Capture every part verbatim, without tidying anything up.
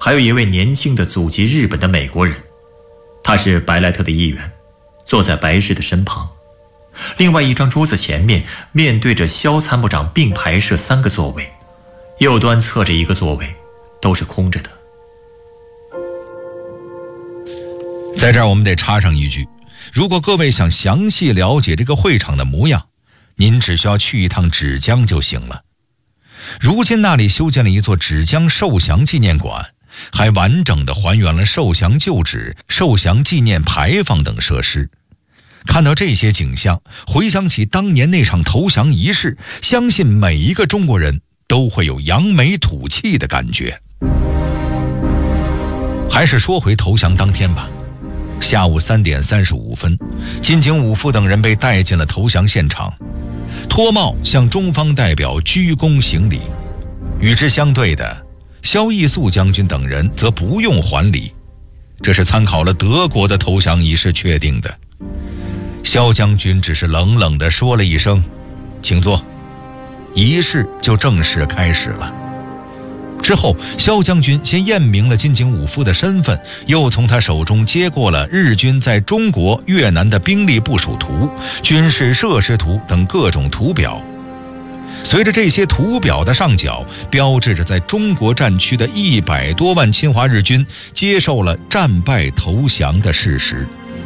还有一位年轻的祖籍日本的美国人，他是白莱特的议员，坐在白氏的身旁。另外一张桌子前面面对着肖参谋长并排设三个座位，右端侧着一个座位，都是空着的。 在这儿我们得插上一句，如果各位想详细了解这个会场的模样，您只需要去一趟芷江就行了。如今那里修建了一座芷江受降纪念馆，还完整地还原了受降旧址、受降纪念牌坊等设施。看到这些景象，回想起当年那场投降仪式，相信每一个中国人都会有扬眉吐气的感觉。还是说回投降当天吧。下午三点三十五分，金井武夫等人被带进了投降现场，脱帽向中方代表鞠躬行礼。与之相对的，萧翼肃将军等人则不用还礼，这是参考了德国的投降仪式确定的。萧将军只是冷冷地说了一声请坐，仪式就正式开始了。之后，萧将军先验明了金井武夫的身份，又从他手中接过了日军在中国、越南的兵力部署图、军事设施图等各种图表。随着这些图表的上缴，标志着在中国战区的一百多万侵华日军接受了战败投降的事实。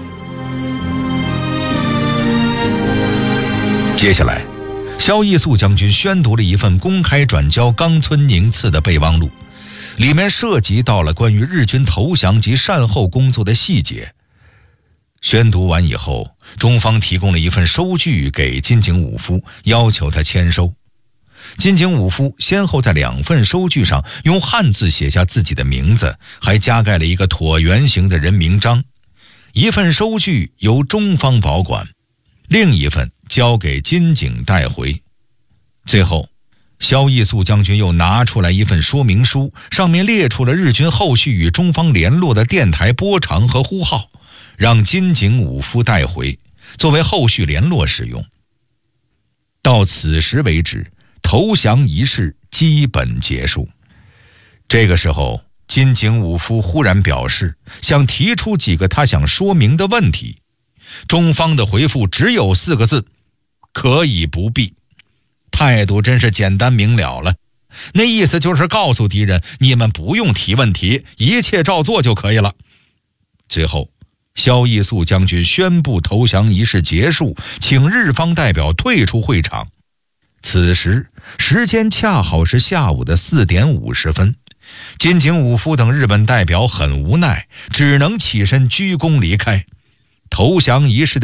接下来，萧翼肃将军宣读了一份公开转交冈村宁次的备忘录，里面涉及到了关于日军投降及善后工作的细节。宣读完以后，中方提供了一份收据给金井武夫，要求他签收。金井武夫先后在两份收据上用汉字写下自己的名字，还加盖了一个椭圆形的人名章。一份收据由中方保管，另一份交给金井带回。最后，萧翼肃将军又拿出来一份说明书，上面列出了日军后续与中方联络的电台波长和呼号，让金井武夫带回，作为后续联络使用。到此时为止，投降仪式基本结束。这个时候，金井武夫忽然表示想提出几个他想说明的问题。中方的回复只有四个字：可以不必。态度真是简单明了了，那意思就是告诉敌人，你们不用提问题，一切照做就可以了。最后，萧翼肃将军宣布投降仪式结束，请日方代表退出会场。此时时间恰好是下午的四点五十分，金井武夫等日本代表很无奈，只能起身鞠躬离开。投降仪式的